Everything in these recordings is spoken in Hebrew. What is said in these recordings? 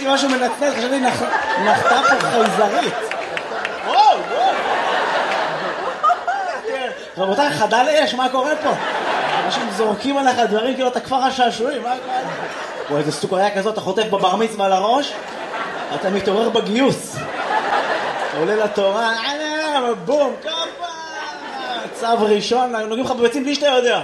שמעתי משהו מנצנץ, חשבתי נחתה פה חייזרית. וואו. רבותיי, חדל אש, מה קורה פה? אנשים זורקים עליך דברים כאילו אתה כפר השעשועים, מה קורה? וואי, איזה סוכריה כזאת, אתה חוטף בבר מצווה לראש, אתה מתעורר בגיוס. אתה עולה לתורה, בום, כפה, צו ראשון, נוגעים לך בביצים בלי שאתה יודע.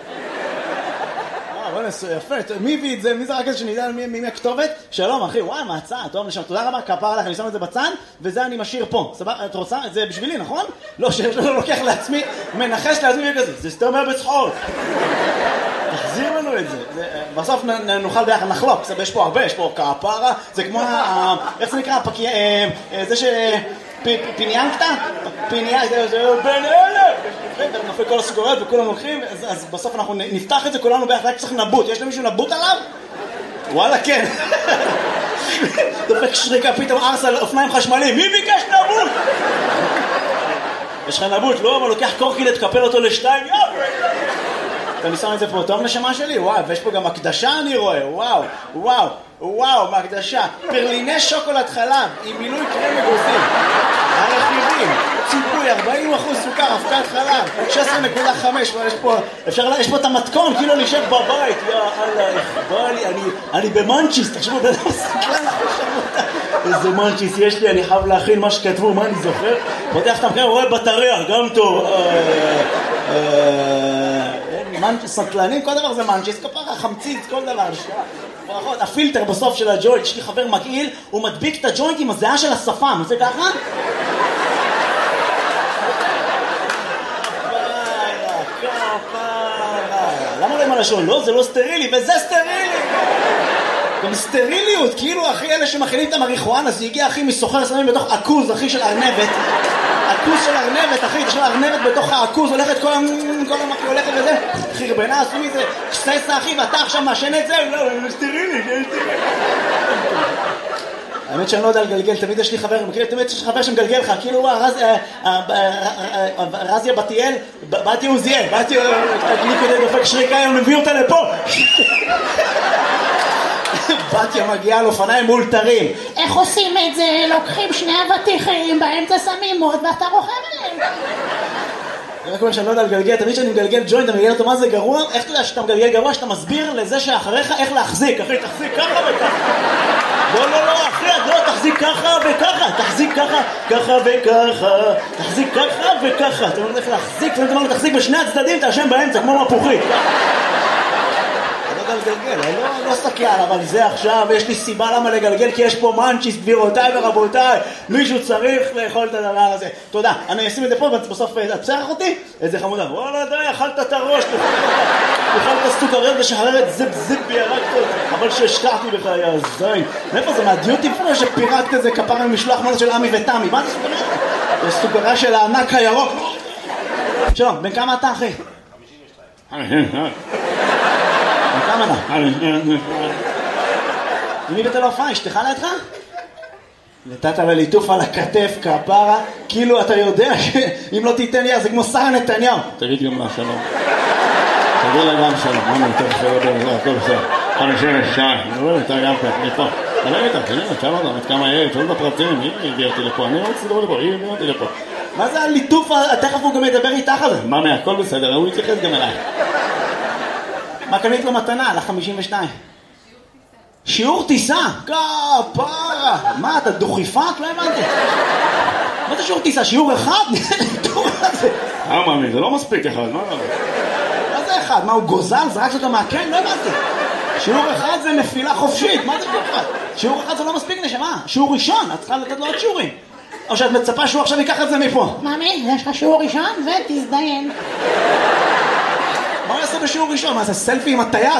וואלה, יפה, מי הביא את זה? מי זה רק איזה שנדע מי הכתובת? שלום אחי, וואי, מהצעה, טוב, נשמע, תודה רבה, כפר עליך, אני שם את זה בצד, וזה אני משאיר פה. סבבה, את רוצה? זה בשבילי, נכון? לא, שאני לוקח לעצמי, מנחש לעצמי וכזה, זה סתם בצחוק. תחזיר לנו את זה. בסוף נוכל ביחד, נחלוק, יש פה הרבה, יש פה כפרה, זה כמו, איך זה נקרא? זה ש... פיניאנקטה? זה בין אלה! נופל כל הסוכריות וכולם הולכים, אז בסוף אנחנו נפתח את זה כולנו ביחד, רק צריך נבוט. יש למישהו נבוט עליו? וואלה, כן. דופק שריקה, פתאום ארס על אופניים חשמליים. מי ביקש נבוט? יש לך נבוט, לא? אבל לוקח קורקי לתקפל אותו לשתיים, אני שם את זה פה, טוב נשמה שלי? וואו, ויש פה גם הקדשה אני רואה, וואו, מהקדשה. פרליני שוקולד חלב עם מילוי קרם אגוזים. הרכיבים, ציפוי, 40% סוכר, אבקת חלב, 16.5, יש פה את המתכון, כאילו נשב בבית, יא אללה, בא לי, אני במנצ'יס, תחשבו, איזה מנצ'יס יש לי, אני חייב להכין מה שכתבו, מה אני זוכר? פותח את המקרה, רואה בטריה, גם טוב. סטלנים, כל דבר זה מנצ'יס, כפרה, חמציץ, כל דבר. הפילטר בסוף של הג'וינט, יש לי חבר מגעיל, הוא מדביק את הג'וינט עם הזיעה של השפם, זה ככה? למה לא עם הלשון? לא, זה לא סטרילי, וזה סטרילי! גם סטריליות, כאילו אחי אלה שמכינים את המריחואנה, זה הגיע אחי מסוחר שמים בתוך עכוז, אחי של ארנבת. עכוז של ארנבת, אחי, יש לה ארנבת בתוך העכוז, הולכת כל המקרה הולכת וזה, חרבנה, עשו מזה, קססה אחי, ואתה עכשיו מאשן את זה, לא, זה סטרילי, זה סטרילי. האמת שאני לא יודע לגלגל, תמיד יש לי חבר, תמיד יש לי חבר שמגלגל לך, כאילו רזיה בתיאל, באתי עוזיאל, באתי לי כדי דופק שריקה, אני מביא אותה לפה. בתיה מגיעה על אופניים מאולתרים. איך עושים את זה? לוקחים שני אבטיחים, באמצע שמים מוד ואתה רוכב עליהם. רק אומר שאני לא יודע לגלגל, תמיד שאני מגלגל ג'וינט, אתה מגלגל אותו מה זה גרוע? איך אתה יודע שאתה מגלגל גרוע? שאתה מסביר לזה שאחריך איך להחזיק. אחי, תחזיק ככה וככה. לא, אחי, לא, תחזיק ככה וככה. תחזיק ככה וככה. תחזיק ככה וככה. אתה אומר איך להחזיק, ואתה אומר תחזיק בשני הצדדים, אתה אשם באמצע, כמו מפוחית. לגלגל, לא סתכל, אבל זה עכשיו, יש לי סיבה למה לגלגל, כי יש פה מנצ'יס, גבירותיי ורבותיי, מישהו צריך לאכול את הדבר הזה. תודה, אני אשים את זה פה, בסוף תצרח אותי, איזה חמודה, וואלה די, אכלת את הראש, אכלת סוכריות ושחררת זיפ בירקת, אבל שהשקעתי בך, יא זין. מאיפה זה, מהדיוטי פרי שפירקת איזה כפר ממשלוח מנות של עמי ותמי, מה זה סוכריה? זה סוכריה של הענק הירוק. שלום, בן כמה אתה אחי? 52. כמה אתה? מי בתל אופן? אשתך לידך? נתת לליטוף על הכתף, כפרה, כאילו אתה יודע שאם לא תיתן לי זה כמו שרה נתניהו. תגיד גם לה שלום. תגיד לה גם שלום. מה נתן לך? הכל בסדר. 52. אני אומר אתה גם כך, אני פה. תגיד איתה, תשאל אותה, את כמה יהיה, תשאל את הפרטים, היא הביאה אותי לפה, אני רוצה לדבר לפה, היא הביאה אותי לפה. מה זה הליטוף? תכף הוא גם ידבר איתך על זה. מה, הכל בסדר, הוא יתייחס גם אליי. מה קנית לו מתנה? על ה-52. שיעור טיסה? כפרה. מה, אתה דוכיפת? לא הבנתי. מה זה שיעור טיסה? שיעור אחד? מאמי, זה לא מספיק אחד, מה זה אחד? מה, הוא גוזל? זרקת אותו מהקן? לא הבנתי. שיעור אחד זה נפילה חופשית. מה זה שיעור אחד? שיעור אחד זה לא מספיק נשמה. שיעור ראשון, את צריכה לתת לו עוד שיעורים. או שאת מצפה שהוא עכשיו ייקח את זה מפה. מאמי, יש לך שיעור ראשון ותזדיין. מה הוא יעשה בשיעור ראשון? מה זה סלפי עם הטייס?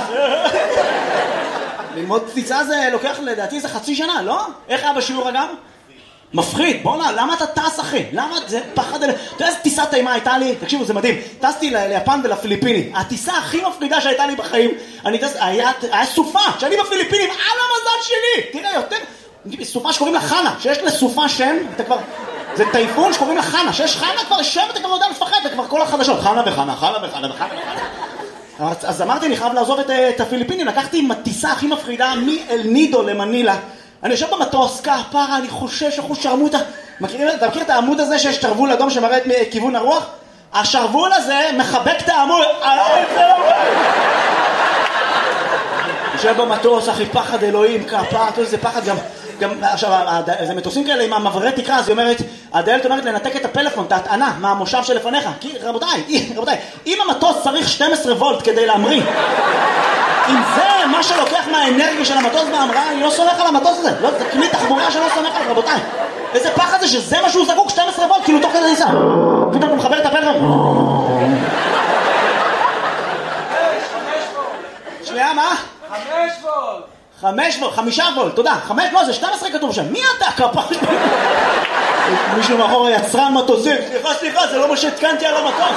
ללמוד טיסה זה לוקח לדעתי זה חצי שנה, לא? איך היה בשיעור אגב? מפחיד, בוא'נה, למה אתה טס אחי? למה זה פחד? אתה יודע איזה טיסת טעימה הייתה לי? תקשיבו, זה מדהים. טסתי ליפן ולפיליפינים. הטיסה הכי מפחידה שהייתה לי בחיים, היה סופה, שאני בפיליפינים, על המזל שלי! תראה, יותר... סופה שקוראים לה חנה, שיש לסופה שם, אתה כבר... זה טייפון שקוראים לה חנה, שיש חנה כבר שם, אתה כבר לא יודע לפחד, זה כבר כל החדשות. חנה וחנה, חנה וחנה וחנה וחנה. אז אמרתי, אני חייב לעזוב את הפיליפינים, לקחתי עם הטיסה הכי מפחידה מאל נידו למנילה. אני יושב במטוס, כפרה, אני חושש, אחוז שרמוטה. אתה מכיר את העמוד הזה שיש שרוול אדום שמראה את כיוון הרוח? השרוול הזה מחבק את העמוד. יושב במטוס, אחי, פחד אלוהים, כפרה, זה פחד גם עכשיו, זה מטוסים כאלה עם המעברי תקרה, אז היא אומרת, הדיילת אומרת לנתק את הפלאפון, את ההטענה, מהמושב שלפניך. כי רבותיי, אם המטוס צריך 12 וולט כדי להמריא, אם זה מה שלוקח מהאנרגיה של המטוס בהמראה, אני לא סומך על המטוס הזה. לא, זה כלי תחבורה שלא סומך על, רבותיי. איזה פחד זה שזה מה שהוא זקוק, 12 וולט, כאילו תוך כדי ניסה. פתאום הוא מחבר את הפלאפון. שנייה, מה? 5 וולט, תודה. 5, לא, זה 12 כתוב שם. מי אתה? כפר? מישהו מאחור יצרן מטוסים. סליחה, זה לא מה שהתקנתי על המטוס.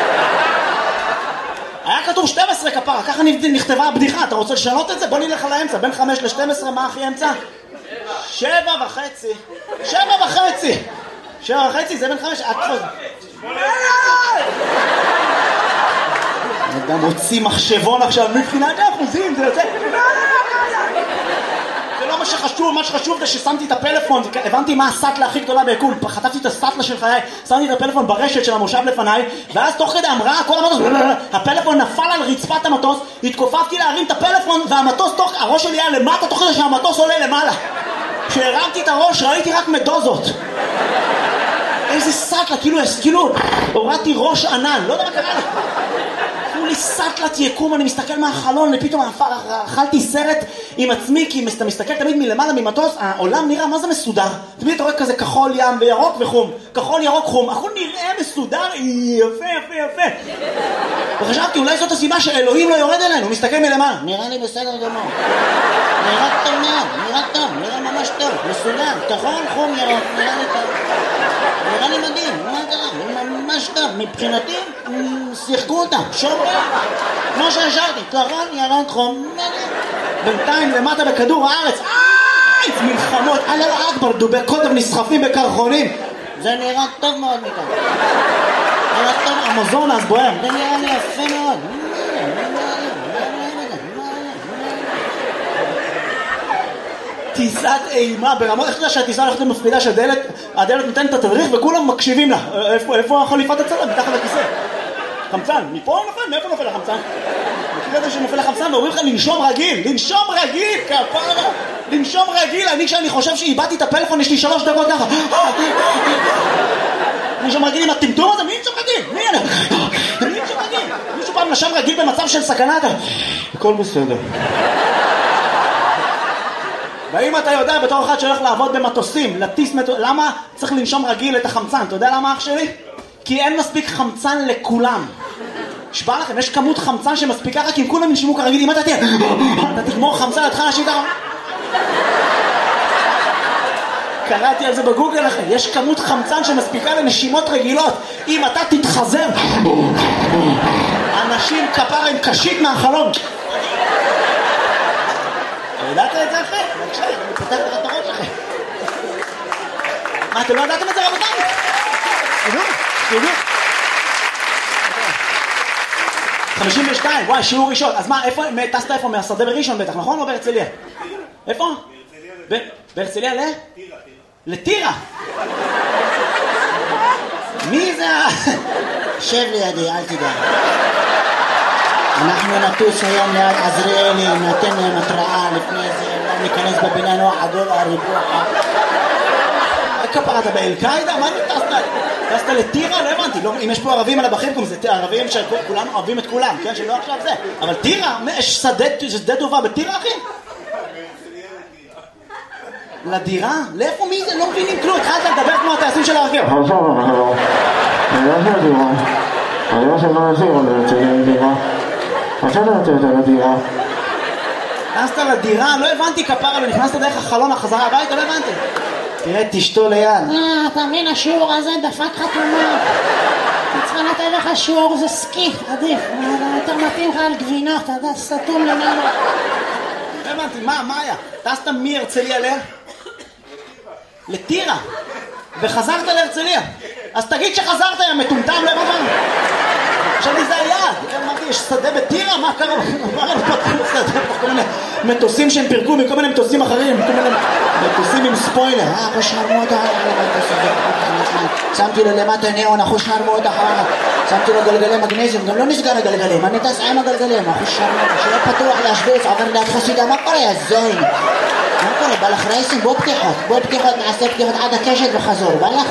היה כתוב 12 כפרה, ככה נכתבה הבדיחה. אתה רוצה לשנות את זה? בוא נלך על האמצע. בין 5 ל-12, מה הכי אמצע? 7.5. 7.5, זה בין 5. אדם מוציא מחשבון עכשיו, מבחינת האחוזים, זה יוצא. זה לא מה שחשוב, מה שחשוב זה ששמתי את הפלאפון, הבנתי מה הסטלה הכי גדולה ביקום, חטפתי את הסטלה של חיי, שמתי את הפלאפון ברשת של המושב לפניי, ואז תוך כדי המראה, כל המטוס, הפלאפון נפל על רצפת המטוס, התכופפתי להרים את הפלאפון, והמטוס, הראש שלי היה למטה, תוך כדי שהמטוס עולה למעלה. כשהרמתי את הראש, ראיתי רק מדוזות. איזה סטלה, כאילו, הורדתי ראש ענן, לא יודע מה קרה לי. תנו לי סטלת יקום, אני מסתכל מהחלון, ופתאום אכלתי סרט עם עצמי, כי אתה מסתכל תמיד מלמעלה ממטוס, העולם נראה מה זה מסודר. תמיד אתה רואה כזה כחול ים וירוק וחום, כחול ירוק חום, הכל נראה מסודר, יפה. וחשבתי, אולי זאת הסיבה שאלוהים לא יורד אלינו, הוא מסתכל מלמעלה. נראה לי בסדר גמור. נראה טוב מאוד, נראה ממש טוב, מסודר, כחול, חום, ירוק, נראה לי טוב. נראה לי מדהים, מה קרה? ממש טוב, מבחינתי, שיחקו אותם, שומרים, כמו שהשארתי, כחול, ירוק, חום, בינתיים למטה בכדור הארץ, מלחמות, אללה אכבר, דובי קוטב נסחפים בקרחונים, זה נראה טוב מאוד מכאן. נראה טוב, אמזונס בוער, זה נראה לי יפה מאוד. טיסת אימה ברמה, איך זה שהטיסה הולכת למפחידה שהדלת נותנת את התדריך וכולם מקשיבים לה. איפה החליפת הצלם? מתחת לכיסא. חמצן, מפה הוא נופל? מאיפה נופל החמצן? מכיר את זה שנופל החמצן ואומרים לך לנשום רגיל, כפרה, לנשום רגיל. כשאני חושב שאיבדתי את הפלאפון, יש לי 3 דקות ככה. לנשום רגיל עם הטמטום הזה, מי נשום רגיל? מי נשום רגיל? מישהו פעם נשם רגיל במצב של סכנה? הכל בסדר. ואם אתה יודע בתור אחד שהולך לעבוד במטוסים, למה צריך לנשום רגיל את החמצן? אתה יודע למה אח שלי? כי אין מספיק חמצן לכולם. שבר לכם, יש כמות חמצן שמספיקה רק אם כולם ינשימו כרגיל. אם אתה תגמור חמצן, אתה אנשים ככה. קראתי על זה בגוגל לכם, יש כמות חמצן שמספיקה לנשימות רגילות. אם אתה תתחזר, אנשים כפרה עם קשית מהחלון. ידעת את זה אחרי? בבקשה, אני פותח לך את הראש אחרי. מה, אתם לא ידעתם את זה רבותיי? תדעו. 52, וואי, שיעור ראשון. אז מה, טסת איפה? מהשדה בראשון בטח, נכון? או בהרצליה? איפה? בהרצליה לטירה. מי זה? שב לידי, אל תדע. אנחנו נטוס היום ליד עזריאלי, נתן להם התראה לפני זה, לא ניכנס בבניין או עדול הריבוע. כפרה, אתה באל-קאידה? מה טסת לטירה? לא הבנתי. אם יש פה ערבים על הבחים, זה ערבים שכולם אוהבים את כולם, כן? שלא עכשיו זה. אבל טירה, יש שדה טובה בטירה, אחי? לדירה? לאיפה מי זה? לא מבינים כלום. התחלת לדבר כמו הטייסים של הרכב. נכנסת לדירה, לא הבנתי כפרה, ונכנסת דרך החלון החזרה הביתה, לא הבנתי. תראה, תשתו ליד. אתה מבין, השיעור הזה דפק חתומה. צריכה לתת לך שיעור, זה סקי, עדיף. יותר מתאים לך על גבינות, אתה יודע, סתום למעלה. לא הבנתי, מה היה? טסת מהרצליה לטירה, וחזרת להרצליה. אז תגיד שחזרת, יא מטומטם, לא הבנתי. חשבתי זה היעד. אמרתי, יש שדה בטירה? מה קרה? כל מיני מטוסים שהם פירקו מכל מיני מטוסים אחרים, כל מיני מטוסים עם ספוילר. אחוש שרמוטה, שמתי לו למטה ניאון, אחוש שרמוטה, שמתי לו גלגלי מגנזיום, גם לא נסגר הגלגלים, אני טס עם הגלגלים, אחוש שרמוטה, שיהיה פתוח להשוויץ, עובר ליד חסידה, מה קורה, הזוין? מה קורה, בא לך רייסים? בוא פתיחות, נעשה פתיחות עד הקשת וחזור, בא לך?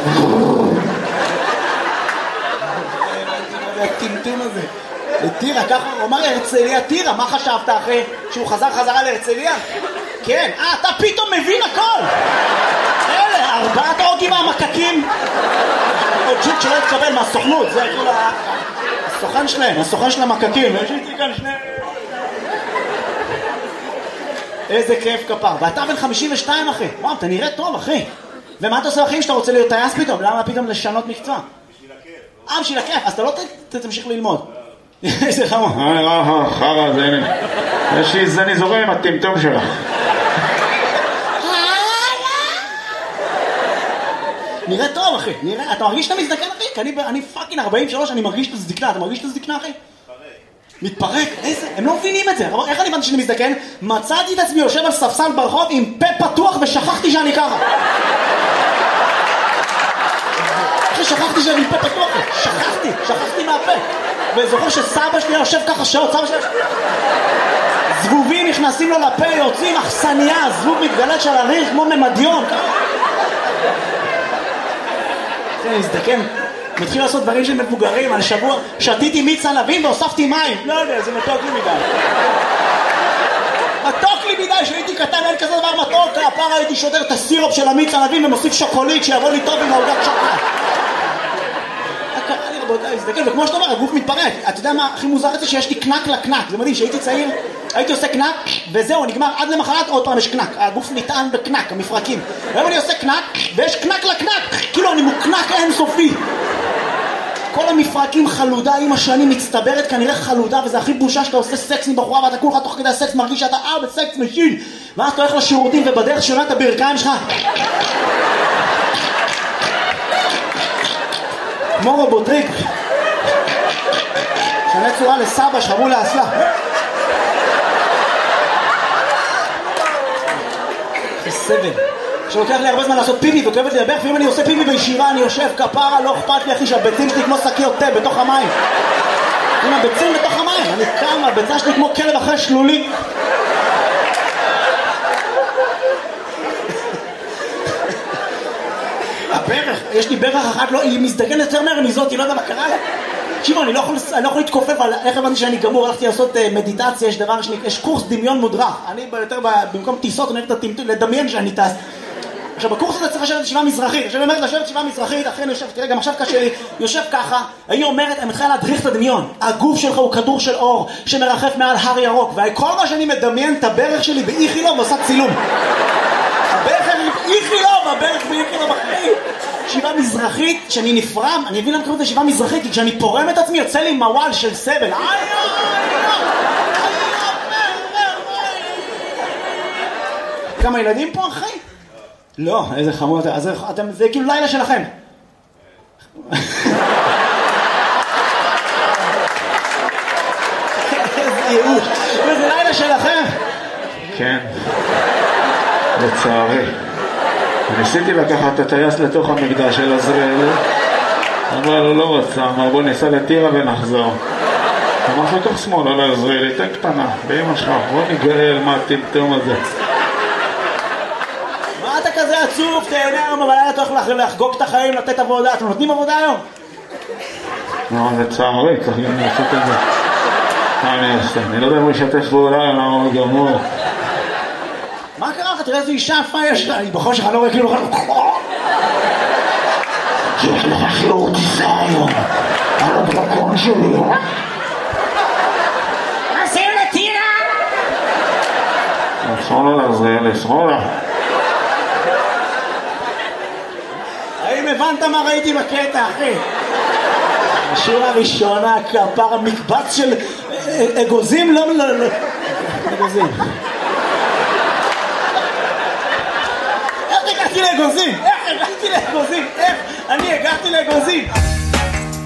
הטמטום הזה. לטירה, ככה הוא אמר להרצליה טירה, מה חשבת אחרי שהוא חזרה להרצליה? כן, אתה פתאום מבין הכל! אלה, 4 הרוגים מהמקקים. עוד ג'יט שלא התקבל מהסוכנות, זה כאילו הסוכן של המקקים. יש איתי כאן שני... איזה כיף כפר. ואתה בן 52 אחי. וואו, אתה נראה טוב אחי. ומה אתה עושה אחי שאתה רוצה להיות טייס פתאום? למה פתאום לשנות מקצוע? בשביל הכיף, אז אתה לא תמשיך ללמוד. איזה חמור. חרא, זה הנה. יש לי זני זורם עם הטמטום שלך. נראה טוב אחי, נראה, אתה מרגיש שאתה מזדקן אחי? כי אני פאקינג 43, אני מרגיש את הזדקנה, אתה מרגיש את הזדקנה אחי? מתפרק, איזה, הם לא מבינים את זה. איך אני הבנתי שאני מזדקן? מצאתי את עצמי יושב על ספסל ברחוב עם פה פתוח ושכחתי שאני ככה. שכחתי שאני פה פתוח, שכחתי מהפה. וזוכר שסבא שלי יושב ככה שעות, סבא שלי זבובים נכנסים לו לפה, יוצאים אכסניה, זבוב מתגלת של הריח כמו ממדיון. אני מזדקן, מתחיל לעשות דברים של מבוגרים. על שבוע שתיתי מיץ ענבים והוספתי מים. לא יודע, זה מתוק לי מדי. מתוק לי מדי, שהייתי קטן, אין כזה דבר מתוק. הפעם הייתי שודר את הסירופ של המיץ ענבים ומוסיף שוקולית שיבוא לי טוב עם העוגת שוקולד. קרה לי רבותיי, מזדקן, וכמו שאתה אומר, הגוף מתפרק. אתה יודע מה הכי מוזר את זה? שיש לי קנק לקנק. זה מדהים, שהייתי צעיר, הייתי עושה קנק, וזהו, נגמר עד למחרת, עוד פעם יש קנק. הגוף נטען בקנק, המפרקים. והיום אני עושה קנק, ויש קנק לקנק. כאילו אני מוקנק אינסופי. כל המפרקים חלודה עם השנים מצטברת, כנראה חלודה, וזה הכי בושה שאתה עושה סקס עם בחורה, ואתה כולך תוך כדי הסקס מרגיש שאתה בסקס משין. ואז אתה הולך לשירותים, ובדרך שונה את הברכיים שלך. כמו רובוטריק. שנה צורה לסבא, שחרו לאסלה. זה סבל. שלוקח לי הרבה זמן לעשות פיפי וכואבת לי לברך, ואם אני עושה פיפי בישיבה אני יושב כפרה, לא אכפת לי אחי שהביצים שלי כמו שקיות תה בתוך המים. עם הביצים בתוך המים, אני קם, הביצה שלי כמו כלב אחרי שלולי. הברך, יש לי ברך אחת, היא מזדגנת יותר מהר מזאת, היא לא יודע מה קרה לה. תקשיבו, אני לא יכול להתכופף על איך הבנתי שאני גמור, הלכתי לעשות מדיטציה, יש דבר שלי, יש קורס דמיון מודרך. אני יותר במקום טיסות, אני אוהב לדמיין שאני טס. עכשיו בקורס הזה צריך לשבת ישיבה מזרחית, עכשיו היא אומרת לשבת ישיבה מזרחית, אחרי אני יושב, תראה גם עכשיו קשה לי, יושב ככה, היא אומרת, אני מתחילה להדריך את הדמיון, הגוף שלך הוא כדור של אור שמרחף מעל הר ירוק, וכל מה שאני מדמיין את הברך שלי באיכילוב ועושה צילום. הברך באיכילוב, הברך באיכילוב אחרי ישיבה מזרחית, שאני נפרם, אני מבין למה קוראים את ישיבה מזרחית, כי כשאני פורם את עצמי יוצא לי מוואל של סבל. כמה ילדים פה אחי? לא, איזה חמור אתם, זה כאילו לילה שלכם. איזה ייאוש, וזה לילה שלכם. כן, לצערי. ניסיתי לקחת את הטייס לתוך המקדש של עזריאל, אבל הוא לא רצה, אמר בוא ניסע לטירה ונחזור. אמר לך תוך שמאל, לא לעזריאל, תן קטנה, באמא שלך, בוא נגאל מה הטמטום הזה. מה אתה כזה עצוב? תהנה היום, אבל אתה הולך לחגוג את החיים, לתת עבודה. אתם נותנים עבודה היום? לא, לצערי, צריך גם לעשות את זה. מה אני אעשה? אני לא יודע אם הוא ישתף פעולה, למה הוא גמור. מה קרה לך? תראה איזה אישה יפה יש לה. אני בחור שלך לא רואה כאילו... יש לך שיעור טיסה היום. על הדרקון שלי. עושים לטירה! שמאלה לעזריאל, שמאלה. האם הבנת מה ראיתי בקטע, אחי? השורה הראשונה, כפר המקבץ של אגוזים, לא, אגוזים. איך הגעתי לאגוזים? איך אני הגעתי לאגוזים?